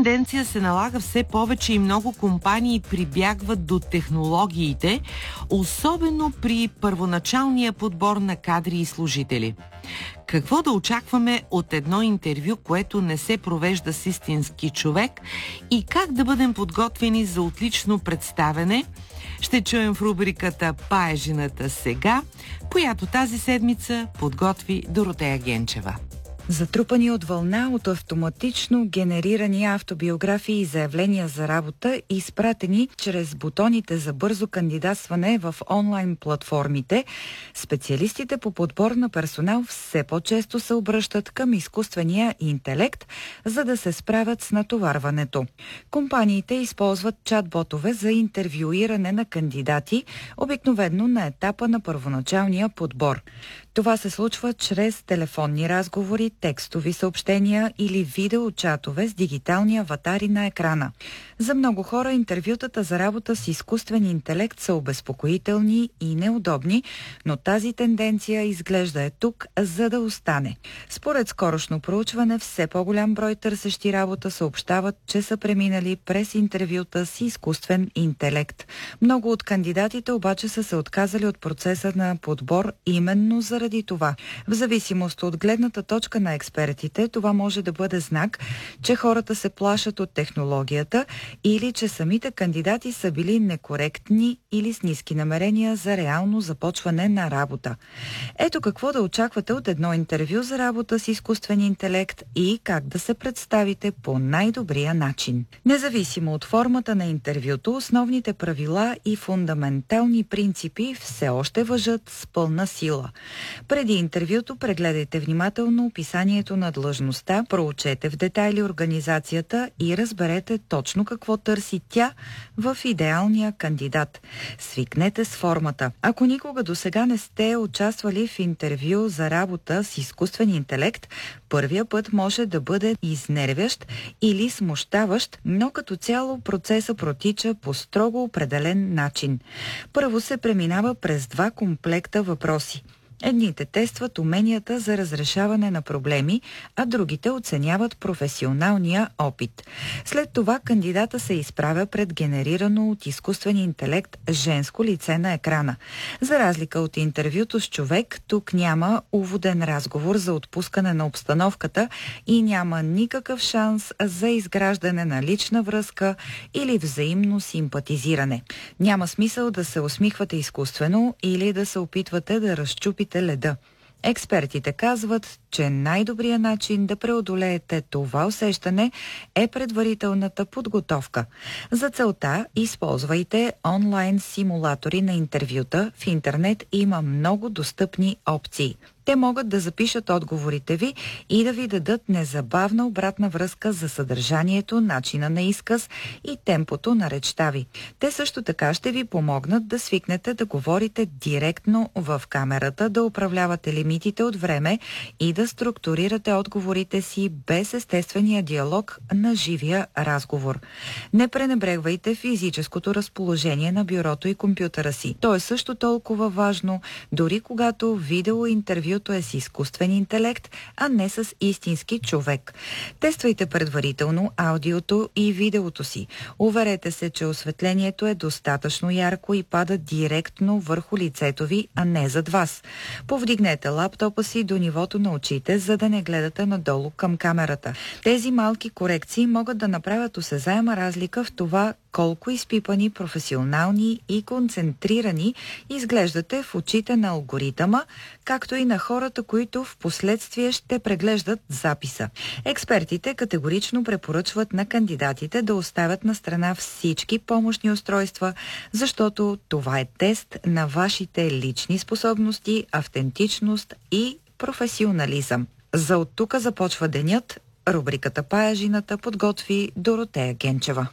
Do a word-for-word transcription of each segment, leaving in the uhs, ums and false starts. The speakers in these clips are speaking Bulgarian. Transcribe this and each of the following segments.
тенденция се налага все повече и много компании прибягват до технологиите, особено при първоначалния подбор на кадри и служители. Какво да очакваме от едно интервю, което не се провежда с истински човек, и как да бъдем подготвени за отлично представяне, ще чуем в рубриката "Паежината сега", която тази седмица подготви Доротея Генчева. Затрупани от вълна от автоматично генерирани автобиографии и заявления за работа, изпратени чрез бутоните за бързо кандидатстване в онлайн платформите, специалистите по подбор на персонал все по-често се обръщат към изкуствения интелект, за да се справят с натоварването. Компаниите използват чат-ботове за интервюиране на кандидати, обикновено на етапа на първоначалния подбор. Това се случва чрез телефонни разговори, текстови съобщения или видеочатове с дигитални аватари на екрана. За много хора интервютата за работа с изкуствен интелект са обезпокоителни и неудобни, но тази тенденция изглежда е тук, за да остане. Според скорошно проучване, все по-голям брой търсещи работа съобщават, че са преминали през интервюта с изкуствен интелект. Много от кандидатите обаче са се отказали от процеса на подбор именно заради това. В зависимост от гледната точка на експертите, това може да бъде знак, че хората се плашат от технологията или че самите кандидати са били некоректни или с ниски намерения за реално започване на работа. Ето какво да очаквате от едно интервю за работа с изкуствен интелект и как да се представите по най-добрия начин. Независимо от формата на интервюто, основните правила и фундаментални принципи все още важат с пълна сила. Преди интервюто прегледайте внимателно описанието на длъжността, проучете в детайли организацията и разберете точно какво търси тя в идеалния кандидат. Свикнете с формата. Ако никога досега не сте участвали в интервю за работа с изкуствен интелект, първия път може да бъде изнервящ или смущаващ, но като цяло процесът протича по строго определен начин. Първо се преминава през два комплекта въпроси. Едните тестват уменията за разрешаване на проблеми, а другите оценяват професионалния опит. След това кандидата се изправя пред генерирано от изкуствен интелект женско лице на екрана. За разлика от интервюто с човек, тук няма уводен разговор за отпускане на обстановката и няма никакъв шанс за изграждане на лична връзка или взаимно симпатизиране. Няма смисъл да се усмихвате изкуствено или да се опитвате да разчупите леда. Експертите казват, че най-добрият начин да преодолеете това усещане е предварителната подготовка. За целта използвайте онлайн симулатори на интервюта. В интернет има много достъпни опции. Те могат да запишат отговорите ви и да ви дадат незабавна обратна връзка за съдържанието, начина на изказ и темпото на речта ви. Те също така ще ви помогнат да свикнете да говорите директно в камерата, да управлявате лимитите от време и да структурирате отговорите си без естествения диалог на живия разговор. Не пренебрегвайте физическото разположение на бюрото и компютъра си. То е също толкова важно, дори когато видеоинтервю е с изкуствен интелект, а не с истински човек. Тествайте предварително аудиото и видеото си. Уверете се, че осветлението е достатъчно ярко и пада директно върху лицето ви, а не зад вас. Повдигнете лаптопа си до нивото на очите, за да не гледате надолу към камерата. Тези малки корекции могат да направят осезаема разлика в това колко изпипани, професионални и концентрирани изглеждате в очите на алгоритъма, както и на хората, които в последствие ще преглеждат записа. Експертите категорично препоръчват на кандидатите да оставят на страна всички помощни устройства, защото това е тест на вашите лични способности, автентичност и професионализъм. За от тук започва денят. Рубриката "Паежината" подготви Доротея Генчева.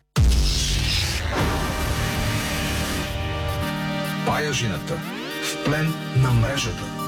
Паежината в плен на мрежата.